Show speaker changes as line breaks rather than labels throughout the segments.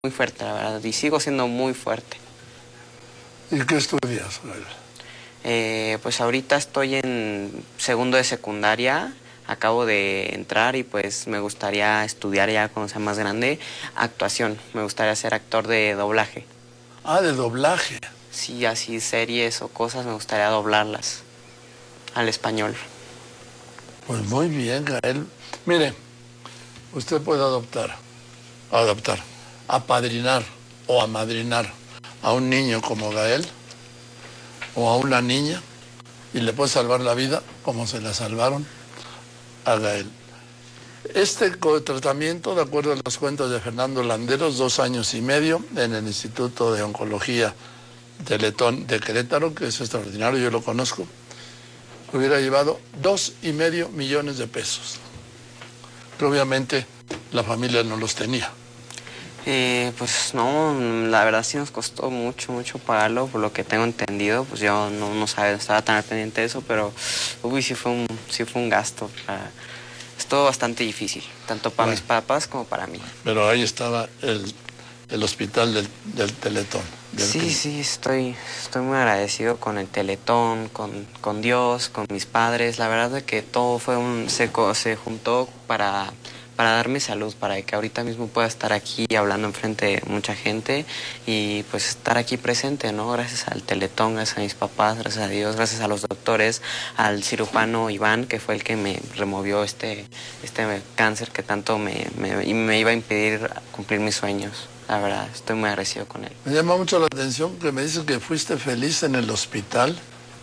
muy fuerte, la verdad, y sigo siendo muy fuerte.
¿Y qué estudias, Gael?
Pues ahorita estoy en segundo de secundaria, acabo de entrar y pues me gustaría estudiar ya cuando sea más grande actuación, me gustaría ser actor de doblaje.
Ah, de doblaje.
Sí, así series o cosas me gustaría doblarlas al español.
Pues muy bien, Gael. Mire, usted puede adoptar, apadrinar o amadrinar a un niño como Gael o a una niña y le puede salvar la vida como se la salvaron a Gael. Este tratamiento, de acuerdo a los cuentos de Fernando Landeros, 2 años y medio en el Instituto de Oncología Teletón de Querétaro, que es extraordinario, yo lo conozco, hubiera llevado 2,5 millones de pesos. Pero obviamente la familia no los tenía.
Pues no, la verdad sí nos costó mucho pagarlo, por lo que tengo entendido, pues yo no sabía, estaba tan al pendiente de eso, pero uy, sí fue un gasto. Estuvo bastante difícil, tanto para mis papás como para mí.
Pero ahí estaba el hospital del Teletón.
Sí, estoy muy agradecido con el Teletón, con Dios, con mis padres. La verdad es que todo fue se juntó para darme salud, para que ahorita mismo pueda estar aquí hablando enfrente de mucha gente y pues estar aquí presente, ¿no? Gracias al Teletón, gracias a mis papás, gracias a Dios, gracias a los doctores, al cirujano Iván, que fue el que me removió este cáncer que tanto me iba a impedir cumplir mis sueños. La verdad, estoy muy agradecido con él.
Me llama mucho la atención que me dices que fuiste feliz en el hospital,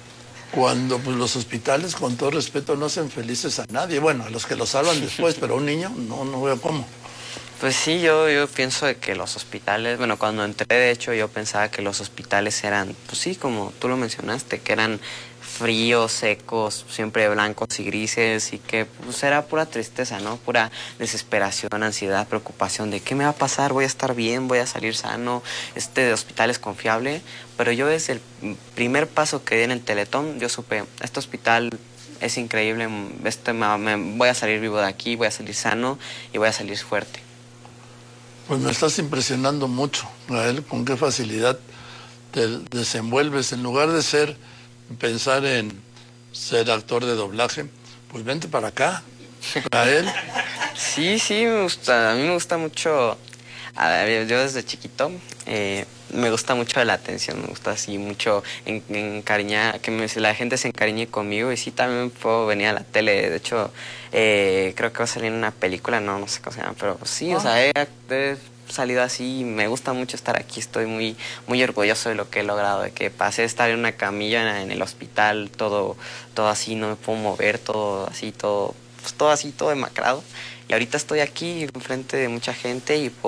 cuando pues los hospitales, con todo respeto, no hacen felices a nadie. Bueno, a los que lo salvan después, pero a un niño no veo cómo.
Pues sí, yo pienso de que los hospitales, bueno, cuando entré, de hecho, yo pensaba que los hospitales eran, pues sí, como tú lo mencionaste, que eran fríos, secos, siempre blancos y grises, y que pues era pura tristeza, ¿no? Pura desesperación, ansiedad, preocupación de qué me va a pasar, voy a estar bien, voy a salir sano, este hospital es confiable. Pero yo desde el primer paso que di en el Teletón, yo supe, este hospital es increíble, voy a salir vivo de aquí, voy a salir sano y voy a salir fuerte.
Pues me estás impresionando mucho, Gael, con qué facilidad te desenvuelves. En lugar de pensar en ser actor de doblaje, pues vente para acá, Gael.
Sí, me gusta, a mí me gusta mucho, a ver, yo desde chiquito me gusta mucho la atención, me gusta así mucho encariñar, la gente se encariñe conmigo y sí también puedo venir a la tele, de hecho creo que va a salir en una película, no sé cómo se llama, pero sí, o sea, he salido así y me gusta mucho estar aquí, estoy muy orgulloso de lo que he logrado, de que pasé de estar en una camilla en el hospital, todo así, no me puedo mover, todo así, todo demacrado. Y ahorita estoy aquí enfrente de mucha gente y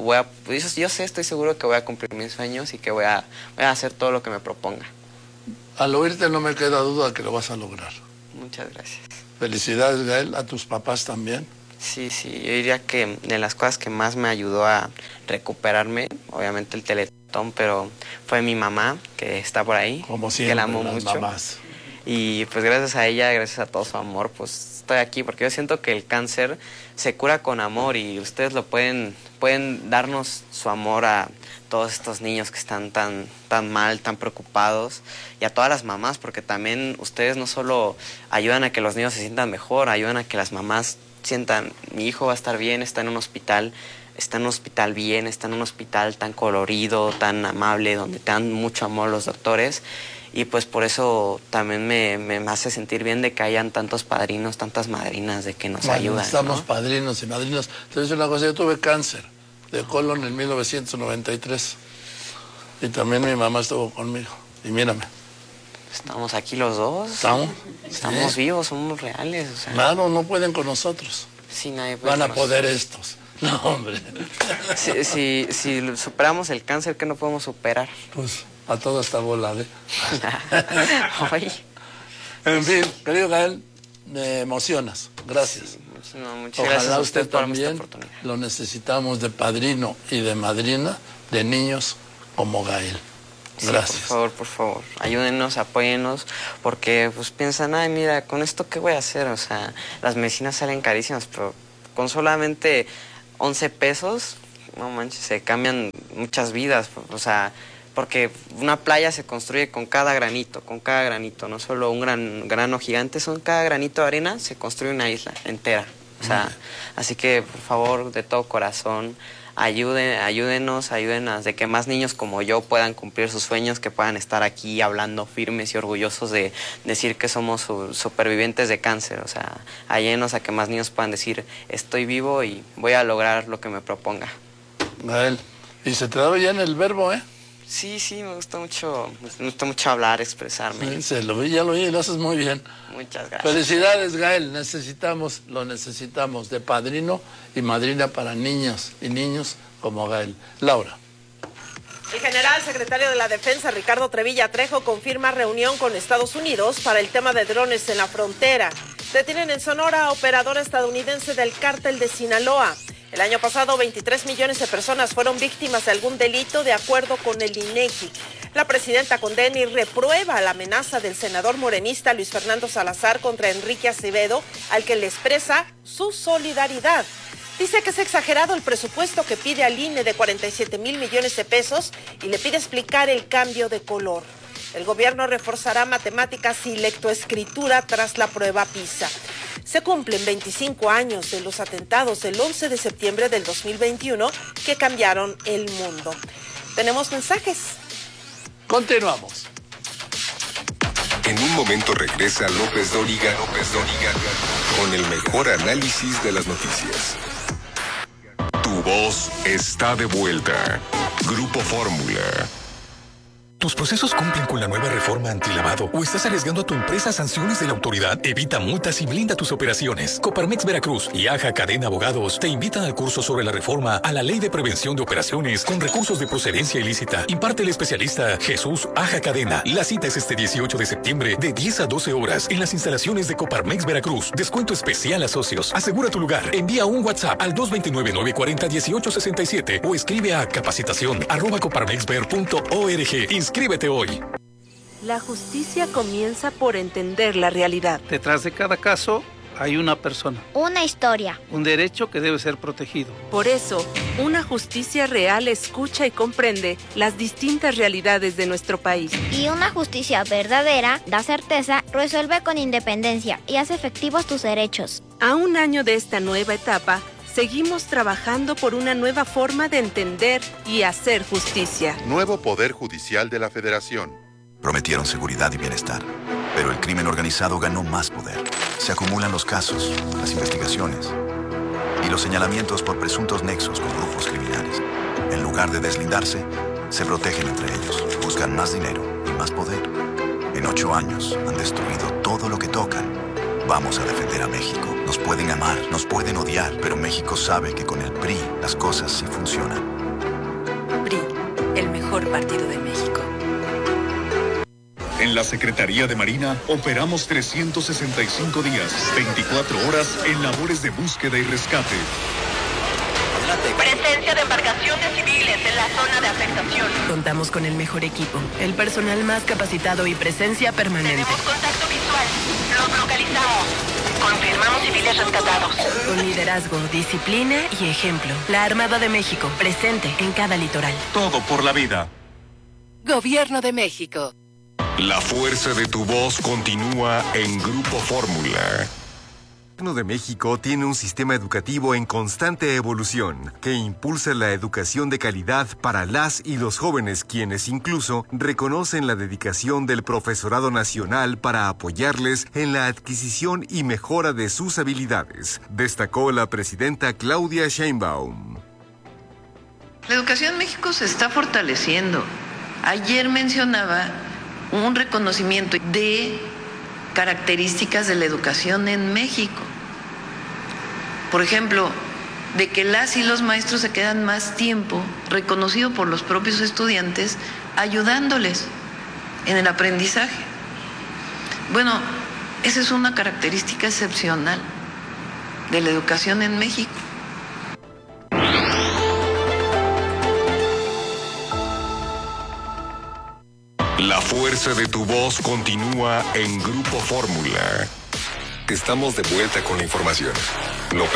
yo sé, estoy seguro que voy a cumplir mis sueños y que voy a hacer todo lo que me proponga.
Al oírte no me queda duda que lo vas a lograr.
Muchas gracias.
Felicidades, Gael, a tus papás también.
Sí, yo diría que de las cosas que más me ayudó a recuperarme, obviamente el Teletón, pero fue mi mamá, que está por ahí,
como siempre,
que la amo
las
mucho.
Mamás.
Y pues gracias a ella, gracias a todo su amor, pues estoy aquí, porque yo siento que el cáncer se cura con amor y ustedes lo pueden darnos su amor a todos estos niños que están tan mal, tan preocupados, y a todas las mamás, porque también ustedes no solo ayudan a que los niños se sientan mejor, ayudan a que las mamás sientan, mi hijo va a estar bien, está en un hospital bien, está en un hospital tan colorido, tan amable, donde te dan mucho amor los doctores. Y pues por eso también me hace sentir bien de que hayan tantos padrinos, tantas madrinas de que nos ayudan.
Estamos,
¿no?
padrinos y madrinas. Te voy a decir una cosa, yo tuve cáncer de colon en 1993. Y también mi mamá estuvo conmigo. Y mírame.
Estamos aquí los dos. Estamos vivos, somos reales. O sea.
Claro, no pueden con nosotros.
Sí, nadie puede.
Van a poder estos. No, hombre.
Si superamos el cáncer, ¿qué no podemos superar?
Pues a toda esta bola, ¿eh?
Ay.
En fin, querido Gael, me emocionas. Gracias.
Sí, muchas gracias a usted por darme esta oportunidad.
Lo necesitamos de padrino y de madrina de niños como Gael. Gracias.
Sí, por favor, ayúdenos, apóyennos, porque pues piensan, ay, mira, con esto ¿qué voy a hacer? O sea, las medicinas salen carísimas, pero con solamente 11 pesos no manches, se cambian muchas vidas, o sea, porque una playa se construye con cada granito, no solo un grano gigante, son cada granito de arena se construye una isla entera. O sea, así que por favor, de todo corazón, ayúdenos de que más niños como yo puedan cumplir sus sueños, que puedan estar aquí hablando firmes y orgullosos de decir que somos supervivientes de cáncer. O sea, ayúdenos a que más niños puedan decir, estoy vivo y voy a lograr lo que me proponga.
Gael, y se te da bien el verbo, ¿eh?
Sí, me gusta mucho hablar, expresarme.
Sí, ya lo vi y lo haces muy bien.
Muchas gracias.
Felicidades, Gael, lo necesitamos de padrino y madrina para niñas y niños como Gael. Laura.
El general secretario de la Defensa, Ricardo Trevilla Trejo, confirma reunión con Estados Unidos para el tema de drones en la frontera. Detienen en Sonora a operador estadounidense del cártel de Sinaloa. El año pasado, 23 millones de personas fueron víctimas de algún delito, de acuerdo con el INEGI. La presidenta condena y reprueba la amenaza del senador morenista Luis Fernando Salazar contra Enrique Acevedo, al que le expresa su solidaridad. Dice que es exagerado el presupuesto que pide al INE de 47 mil millones de pesos y le pide explicar el cambio de color. El gobierno reforzará matemáticas y lectoescritura tras la prueba PISA. Se cumplen 25 años de los atentados del 11 de septiembre del 2021 que cambiaron el mundo. Tenemos mensajes.
Continuamos.
En un momento regresa López Dóriga con el mejor análisis de las noticias. Tu voz está de vuelta. Grupo Fórmula.
¿Tus procesos cumplen con la nueva reforma antilavado o estás arriesgando a tu empresa a sanciones de la autoridad? Evita multas y blinda tus operaciones. Coparmex Veracruz y Aja Cadena Abogados te invitan al curso sobre la reforma a la Ley de Prevención de Operaciones con recursos de procedencia ilícita. Imparte el especialista Jesús Aja Cadena. La cita es este 18 de septiembre de 10 a 12 horas en las instalaciones de Coparmex Veracruz. Descuento especial a socios. Asegura tu lugar. Envía un WhatsApp al 229-940-1867 o escribe a capacitación@coparmexver.org. Inscríbete hoy.
La justicia comienza por entender la realidad.
Detrás de cada caso hay una persona.
Una historia.
Un derecho que debe ser protegido.
Por eso, una justicia real escucha y comprende las distintas realidades de nuestro país.
Y una justicia verdadera da certeza, resuelve con independencia y hace efectivos tus derechos.
A un año de esta nueva etapa, seguimos trabajando por una nueva forma de entender y hacer justicia.
Nuevo Poder Judicial de la Federación.
Prometieron seguridad y bienestar, pero el crimen organizado ganó más poder. Se acumulan los casos, las investigaciones y los señalamientos por presuntos nexos con grupos criminales. En lugar de deslindarse, se protegen entre ellos, buscan más dinero y más poder. En 8 años han destruido todo lo que tocan. Vamos a defender a México. Nos pueden amar, nos pueden odiar, pero México sabe que con el PRI las cosas sí funcionan.
PRI, el mejor partido de México.
En la Secretaría de Marina operamos 365 días, 24 horas en labores de búsqueda y rescate.
Presencia de embarcaciones civiles en la zona de afectación. Contamos con el mejor equipo, el personal más capacitado y presencia permanente. Tenemos contacto visual. Los localizamos. Confirmamos civiles rescatados. Con liderazgo, disciplina y ejemplo. La Armada de México, presente en cada litoral.
Todo por la vida.
Gobierno de México.
La fuerza de tu voz continúa en Grupo Fórmula.
El Gobierno de México tiene un sistema educativo en constante evolución que impulsa la educación de calidad para las y los jóvenes, quienes incluso reconocen la dedicación del profesorado nacional para apoyarles en la adquisición y mejora de sus habilidades, destacó la presidenta Claudia Sheinbaum.
La educación en México se está fortaleciendo. Ayer mencionaba un reconocimiento de características de la educación en México. Por ejemplo, de que las y los maestros se quedan más tiempo, reconocido por los propios estudiantes, ayudándoles en el aprendizaje. Bueno, esa es una característica excepcional de la educación en México.
La fuerza de tu voz continúa en Grupo Fórmula. Estamos de vuelta con la información.